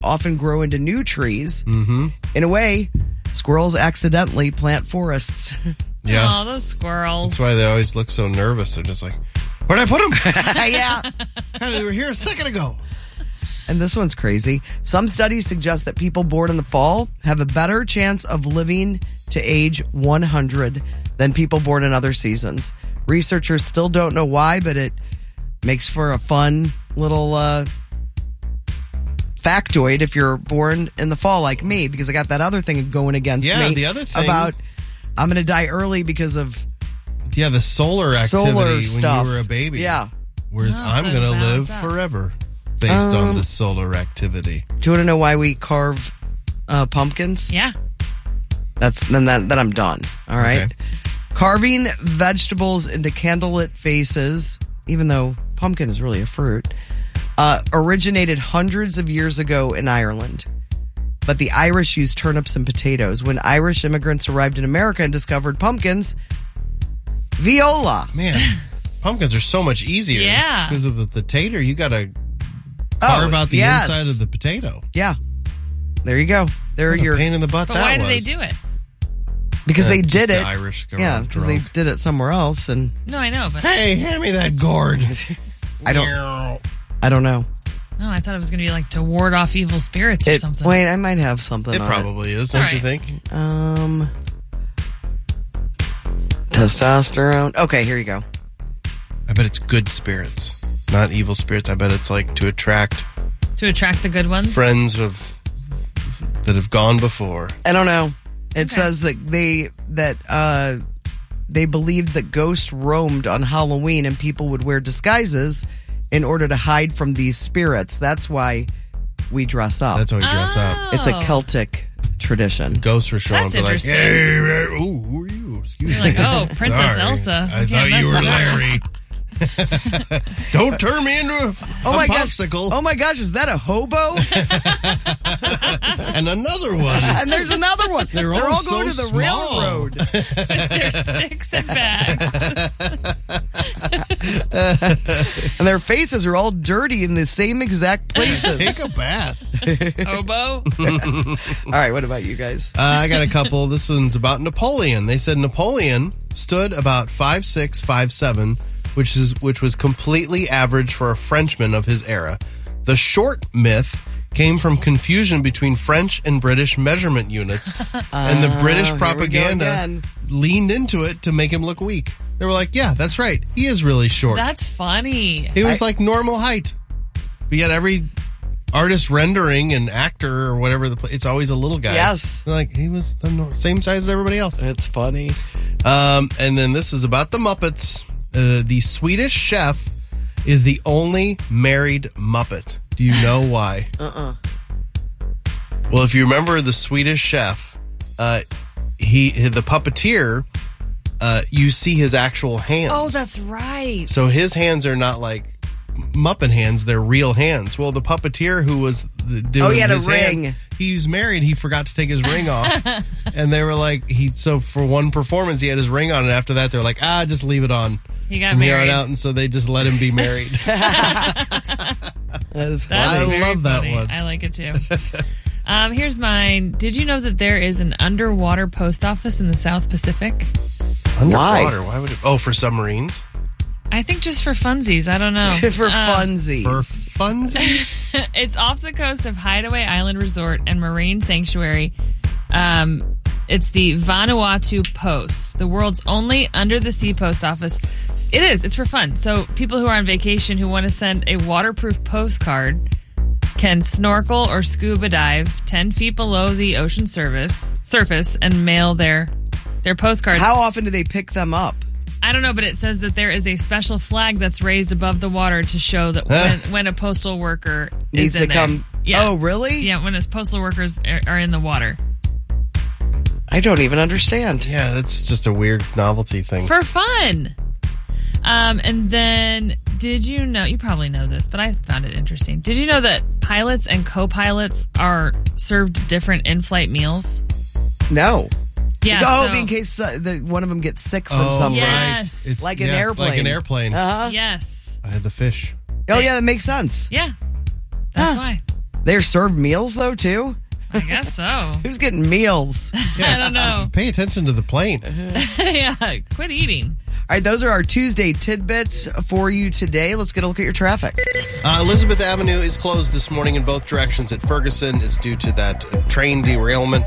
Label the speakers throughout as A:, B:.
A: often grow into new trees. Mm-hmm. In a way, squirrels accidentally plant forests.
B: Yeah.
C: Oh, those squirrels.
B: That's why they always look so nervous. They're just like, where'd I put them?
A: Yeah.
B: They were here a second ago.
A: And this one's crazy. Some studies suggest that people born in the fall have a better chance of living to age 100 than people born in other seasons. Researchers still don't know why, but it makes for a fun little factoid if you're born in the fall like me, because I got that other thing going against me.
B: Yeah, the other thing
A: about I'm going to die early because of
B: the solar activity when
A: stuff.
B: you were a baby.
A: Yeah.
B: Whereas I'm going to live forever based on the solar activity.
A: Do you want to know why we carve pumpkins?
C: Yeah.
A: Then I'm done. All right. Okay. Carving vegetables into candlelit faces, even though pumpkin is really a fruit, originated hundreds of years ago in Ireland. But the Irish used turnips and potatoes. When Irish immigrants arrived in America and discovered pumpkins, viola.
B: Man, pumpkins are so much easier.
C: Yeah.
B: Because of the tater, you got to carve out the inside of the potato.
A: Yeah. There you go.
B: What a pain in the butt
C: but
B: that was.
C: why did they do it?
A: Because they did it.
B: The Irish
A: because they did it somewhere else. And
C: no, I know. But
B: hey, hand me that gourd.
A: I don't know.
C: No, I thought it was going to be like to ward off evil spirits or something.
A: Wait, I might have something.
B: It probably is, don't you think?
A: Testosterone. Okay, here you go.
B: I bet it's good spirits, not evil spirits. I bet it's like to attract
C: the good ones.
B: Friends that have gone before.
A: I don't know. It says that they believed that ghosts roamed on Halloween and people would wear disguises in order to hide from these spirits. That's why we dress up.
B: That's why we dress up.
A: It's a Celtic tradition.
B: Ghosts were showing up like, hey, who are you? Excuse
C: You're
B: me.
C: like, oh, Princess Elsa.
B: I thought you were Larry. Don't turn me into a popsicle.
A: Oh my gosh, is that a hobo?
B: And another one.
A: And there's another one. They're all
B: so
A: going to the
B: small.
A: railroad.
C: With their sticks and bags.
A: And their faces are all dirty in the same exact places.
B: Take a bath.
C: Hobo.
A: All right, what about you guys?
B: I got a couple. This one's about Napoleon. They said Napoleon stood about 5'6", 5'7", which was completely average for a Frenchman of his era. The short myth came from confusion between French and British measurement units, and the British propaganda leaned into it to make him look weak. They were like, yeah, that's right. He is really short.
C: That's funny.
B: He was like normal height. But yet every artist rendering and actor or whatever, it's always a little guy.
A: Yes.
B: They're like, he was the same size as everybody else.
A: It's funny.
B: And then this is about the Muppets. The Swedish Chef is the only married Muppet. Do you know why? Well, if you remember the Swedish Chef, the puppeteer, you see his actual hands.
C: Oh, that's right.
B: So his hands are not like Muppet hands, they're real hands. Well, the puppeteer who was doing
A: he had
B: his
A: a ring.
B: Hand, he's married, he forgot to take his ring off. And they were like, so for one performance, he had his ring on, and after that, they're like, just leave it on.
C: He got
B: from
C: married.
B: here on out, and so they just let him be married.
A: That is funny.
B: I love that one.
C: I like it too. Here's mine. Did you know that there is an underwater post office in the South Pacific?
B: Underwater? Why would it? Oh, for submarines?
C: I think just for funsies. I don't know.
A: For funsies.
B: For funsies?
C: It's off the coast of Hideaway Island Resort and Marine Sanctuary. It's the Vanuatu Post, the world's only under-the-sea post office. It is. It's for fun. So people who are on vacation who want to send a waterproof postcard can snorkel or scuba dive 10 feet below the ocean surface and mail their postcards.
A: How often do they pick them up?
C: I don't know, but it says that there is a special flag that's raised above the water to show that when a postal worker
A: needs
C: is in
A: to
C: there.
A: come.
C: Yeah.
A: Oh, really?
C: Yeah, when his postal workers are in the water.
A: I don't even understand.
B: Yeah, that's just a weird novelty thing.
C: For fun. And then, did you know, you probably know this, but I found it interesting. Did you know that pilots and co-pilots are served different in-flight meals?
A: No.
C: Yeah.
A: In case one of them gets sick from something.
C: Yes.
B: Right. It's
A: like an airplane.
B: Like an airplane.
A: Uh-huh.
C: Yes.
B: I had the fish.
A: Oh, yeah, that makes sense.
C: Yeah. That's why.
A: They're served meals, though, too?
C: I guess so.
A: Who's getting meals?
C: I don't know.
B: Pay attention to the plane.
C: Yeah, quit eating.
A: All right, those are our Tuesday tidbits for you today. Let's get a look at your traffic.
B: Elizabeth Avenue is closed this morning in both directions at Ferguson. It's due to that train derailment.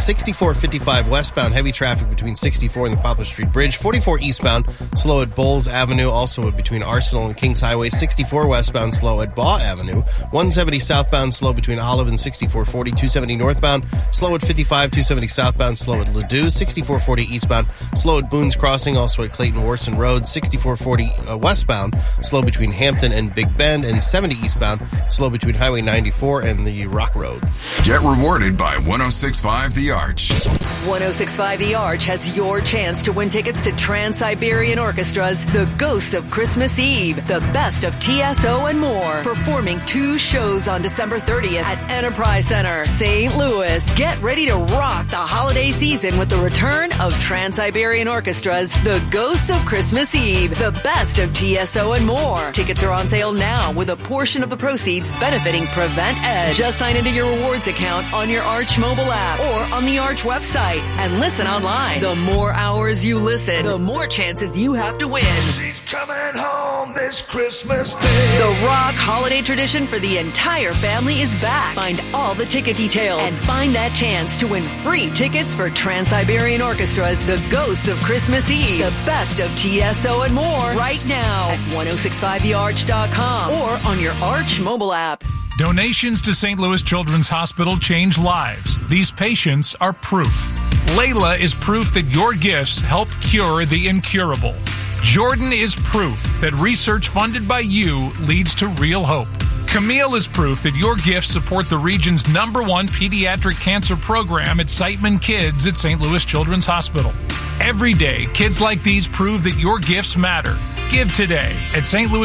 B: 6455 westbound, heavy traffic between 64 and the Poplar Street Bridge. 44 eastbound, slow at Bowles Avenue, also between Arsenal and Kings Highway. 64 westbound, slow at Baugh Avenue. 170 southbound, slow between Olive and 6440. 270 northbound, slow at 55. 270 southbound, slow at Ladue. 6440 eastbound, slow at Boone's Crossing, also at Clayton Warson Road. 6440 westbound, slow between Hampton and Big Bend, and 70 eastbound, slow between Highway 94 and the Rock Road.
D: Get rewarded by 106.5 The Arch.
E: 106.5 The Arch has your chance to win tickets to Trans-Siberian Orchestra's The Ghosts of Christmas Eve, the best of TSO and more, performing 2 shows on December 30th at Enterprise Center, St. Louis. Get ready to rock the holiday season with the return of Trans-Siberian Orchestra's The Ghosts of Christmas Eve, the best of TSO and more. Tickets are on sale now with a portion of the proceeds benefiting Prevent Ed. Just sign into your rewards account on your Arch mobile app or on the Arch website and listen online. The more hours you listen, the more chances you have to win.
F: She's coming home this Christmas Day.
E: The rock holiday tradition for the entire family is back. Find all the ticket details and find that chance to win free tickets for Trans-Siberian Orchestra's The Ghosts of Christmas Eve, the best of TSO and more right now at 1065thearch.com or on your Arch mobile app.
G: Donations to St. Louis Children's Hospital change lives. These patients are proof. Layla is proof that your gifts help cure the incurable. Jordan is proof that research funded by you leads to real hope. Camille is proof that your gifts support the region's #1 pediatric cancer program at Siteman Kids at St. Louis Children's Hospital. Every day, kids like these prove that your gifts matter. Give today at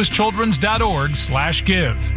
G: stlouischildrens.org/give.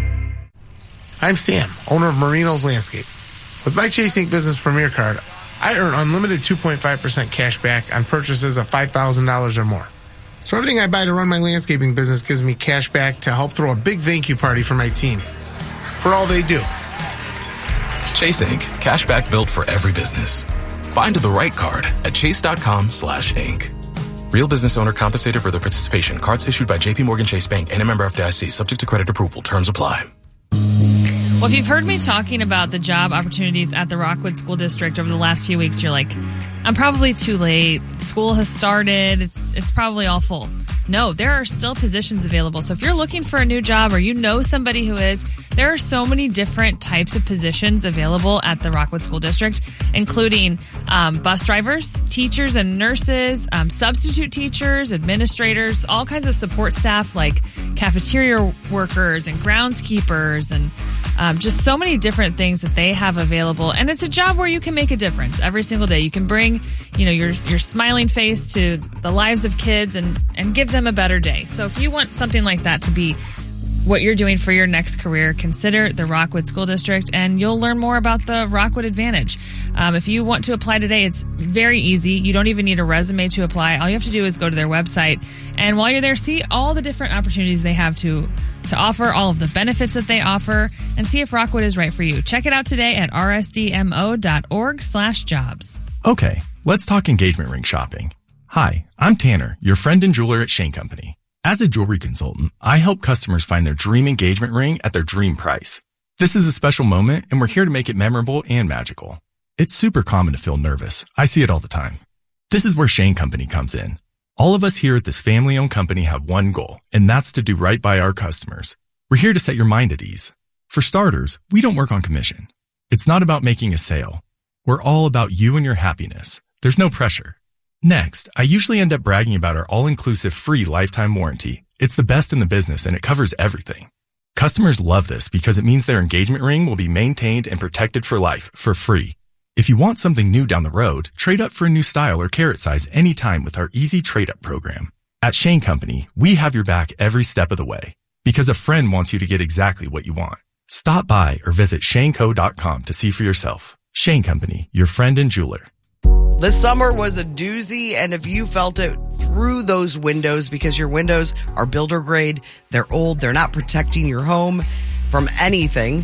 H: I'm Sam, owner of Marino's Landscape. With my Chase Ink Business Premier Card, I earn unlimited 2.5% cash back on purchases of $5,000 or more. So everything I buy to run my landscaping business gives me cash back to help throw a big thank you party for my team. For all they do.
I: Chase Ink. Cash back built for every business. Find the right card at chase.com/ink. Real business owner compensated for their participation. Cards issued by JP Morgan Chase Bank and a member FDIC. Subject to credit approval. Terms apply.
C: Well, if you've heard me talking about the job opportunities at the Rockwood School District over the last few weeks, you're like, I'm probably too late. School has started. It's probably all full. No, there are still positions available. So if you're looking for a new job or you know somebody who is, there are so many different types of positions available at the Rockwood School District, including bus drivers, teachers and nurses, substitute teachers, administrators, all kinds of support staff like cafeteria workers and groundskeepers and just so many different things that they have available. And it's a job where you can make a difference every single day. You can bring, your smiling face to the lives of kids and give them a better day. So if you want something like that to be what you're doing for your next career, consider the Rockwood School District, and you'll learn more about the Rockwood Advantage. If you want to apply today, it's very easy. You don't even need a resume to apply. All you have to do is go to their website, and while you're there, see all the different opportunities they have to offer, all of the benefits that they offer, and see if Rockwood is right for you. Check it out today at rsdmo.org/jobs.
J: Okay, let's talk engagement ring shopping. Hi, I'm Tanner, your friend and jeweler at Shane Company. As a jewelry consultant, I help customers find their dream engagement ring at their dream price. This is a special moment, and we're here to make it memorable and magical. It's super common to feel nervous. I see it all the time. This is where Shane Company comes in. All of us here at this family-owned company have one goal, and that's to do right by our customers. We're here to set your mind at ease. For starters, we don't work on commission. It's not about making a sale. We're all about you and your happiness. There's no pressure. Next, I usually end up bragging about our all-inclusive free lifetime warranty. It's the best in the business, and it covers everything. Customers love this because it means their engagement ring will be maintained and protected for life for free. If you want something new down the road, trade up for a new style or carat size anytime with our easy trade-up program. At Shane Company, we have your back every step of the way because a friend wants you to get exactly what you want. Stop by or visit shaneco.com to see for yourself. Shane Company, your friend and jeweler.
A: This summer was a doozy, and if you felt it through those windows, because your windows are builder grade, they're old, they're not protecting your home from anything,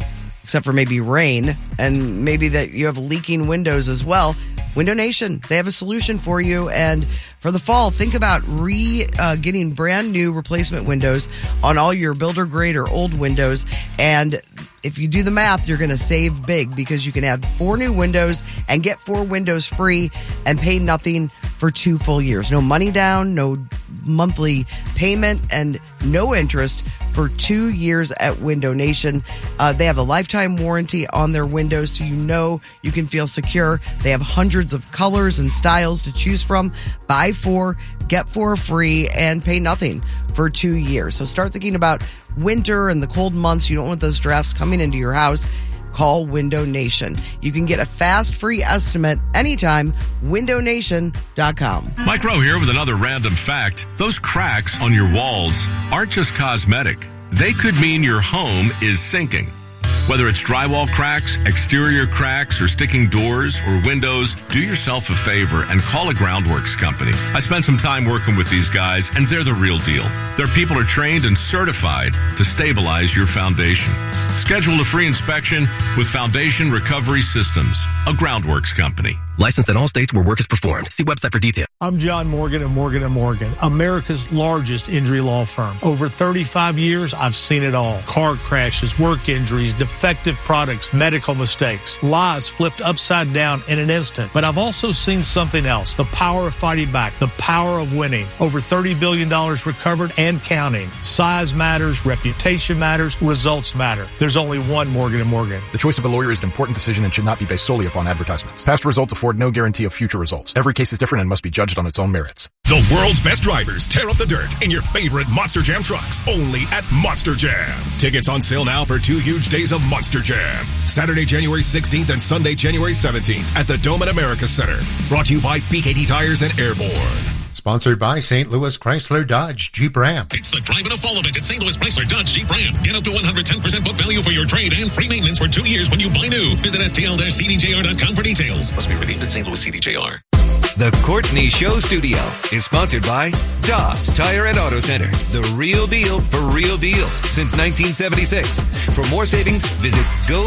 A: except for maybe rain, and maybe that you have leaking windows as well. Window Nation, they have a solution for you. And for the fall, think about getting brand new replacement windows on all your builder grade or old windows. And if you do the math, you're going to save big because you can add 4 new windows and get 4 windows free and pay nothing for 2 full years. No money down, no monthly payment, and no interest for 2 years at Window Nation. They have a lifetime warranty on their windows, so you know you can feel secure. They have hundreds of colors and styles to choose from. Buy 4, get 4 free, and pay nothing for 2 years. So start thinking about winter and the cold months. You don't want those drafts coming into your house. Call Window Nation. You can get a fast, free estimate anytime. WindowNation.com.
K: Mike Rowe here with another random fact. Those cracks on your walls aren't just cosmetic. They could mean your home is sinking. Whether it's drywall cracks, exterior cracks, or sticking doors or windows, do yourself a favor and call a Groundworks company. I spent some time working with these guys, and they're the real deal. Their people are trained and certified to stabilize your foundation. Schedule a free inspection with Foundation Recovery Systems, a Groundworks company.
L: Licensed in all states where work is performed. See website for details.
M: I'm John Morgan of Morgan & Morgan, America's largest injury law firm. Over 35 years, I've seen it all. Car crashes, work injuries, defective products, medical mistakes, lives flipped upside down in an instant. But I've also seen something else. The power of fighting back. The power of winning. Over $30 billion recovered and counting. Size matters. Reputation matters. Results matter. There's only one Morgan & Morgan.
N: The choice of a lawyer is an important decision and should not be based solely upon advertisements. Past results afford no guarantee of future results. Every case is different and must be judged on its own merits.
O: The world's best drivers tear up the dirt in your favorite Monster Jam trucks, only at Monster Jam. Tickets on sale now for 2 huge days of Monster Jam. Saturday, January 16th and Sunday, January 17th at the Dome at America Center. Brought to you by BKD Tires and Airborne.
P: Sponsored by St. Louis Chrysler Dodge Jeep Ram.
Q: It's the Drive in a Fall event at St. Louis Chrysler Dodge Jeep Ram. Get up to 110% book value for your trade and free maintenance for 2 years when you buy new. Visit STL-CDJR.com for details. Must be redeemed at St. Louis CDJR.
R: The Courtney Show Studio is sponsored by Dobbs Tire and Auto Centers. The real deal for real deals since 1976. For more savings, visit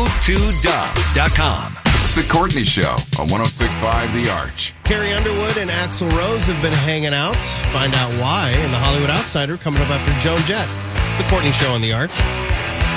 R: GoToDobbs.com.
D: The Courtney Show on 106.5 The Arch.
B: Carrie Underwood and Axl Rose have been hanging out. Find out why in the Hollywood Outsider coming up after Joan Jett. It's the Courtney Show on The Arch.